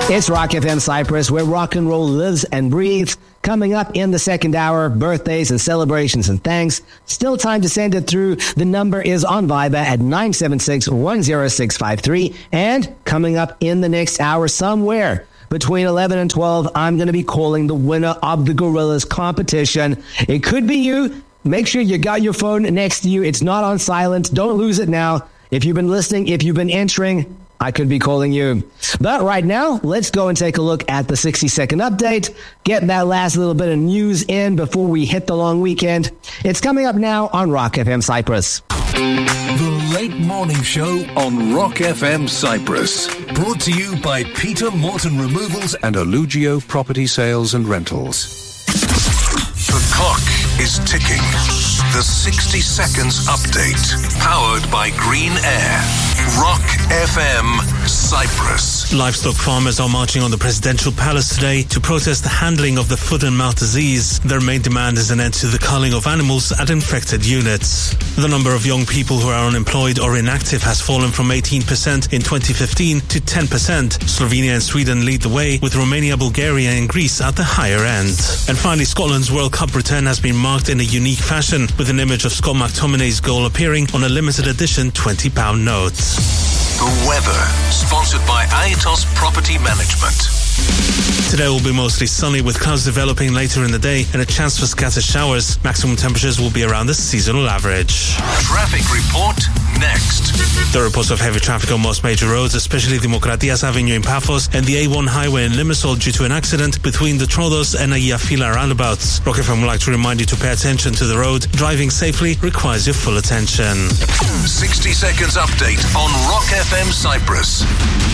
It's Rock FM Cyprus, where rock and roll lives and breathes. Coming up in the second hour, birthdays and celebrations and thanks. Still time to send it through. The number is on Viber at 976-10653. And coming up in the next hour somewhere between 11 and 12, I'm going to be calling the winner of the Gorillaz competition. It could be you. Make sure you got your phone next to you. It's not on silent. Don't lose it now. If you've been listening, if you've been entering, I could be calling you. But right now, let's go and take a look at the 60-second update. Get that last little bit of news in before we hit the long weekend. It's coming up now on Rock FM Cyprus. The Late Morning Show on Rock FM Cyprus. Brought to you by Peter Morton Removals and Allugio Property Sales and Rentals. The clock is ticking. The 60 Seconds Update. Powered by Green Air. Rock FM Cyprus. Livestock farmers are marching on the presidential palace today to protest the handling of the foot and mouth disease. Their main demand is an end to the culling of animals at infected units. The number of young people who are unemployed or inactive has fallen from 18% in 2015 to 10%. Slovenia and Sweden lead the way, with Romania, Bulgaria and Greece at the higher end. And finally, Scotland's World Cup return has been marked in a unique fashion, with an image of Scott McTominay's goal appearing on a limited edition £20 note. The weather, sponsored by Aetos Property Management. Today will be mostly sunny, with clouds developing later in the day and a chance for scattered showers. Maximum temperatures will be around the seasonal average. Traffic report next. The reports of heavy traffic on most major roads, especially Demokratias Avenue in Paphos and the A1 highway in Limassol, due to an accident between the Troodos and Agia Fila roundabouts. Rock FM would like to remind you to pay attention to the road. Driving safely requires your full attention. 60 Seconds Update on Rock FM Cyprus.